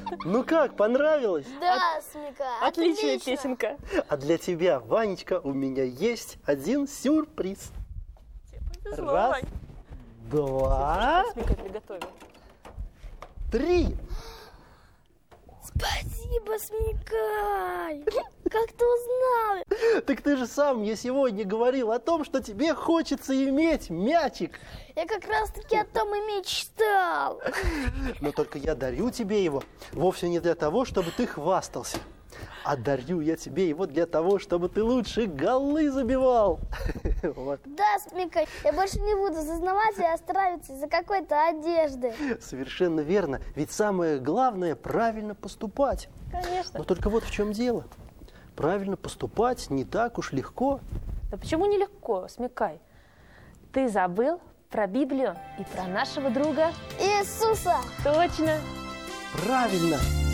Ну как, понравилось? Да, Смека, Отличная песенка. А для тебя, Ванечка, у меня есть один сюрприз. Повезло, Раз, Вань. два, Смека приготовил. 3. Спасибо, Смекай. Как ты узнал? Так ты же сам мне сегодня говорил о том, что тебе хочется иметь мячик. Я как раз-таки о том и мечтал. Но только я дарю тебе его вовсе не для того, чтобы ты хвастался. А дарю я тебе его для того, чтобы ты лучше голы забивал. Вот. Да, Смекай, я больше не буду зазнаваться и остраиваться из-за какой-то одежды. Совершенно верно. Ведь самое главное – правильно поступать. Конечно. Но только вот в чем дело. Правильно поступать не так уж легко. Да почему нелегко, Смекай? Ты забыл про Библию и про нашего друга? Иисуса! Точно. Правильно.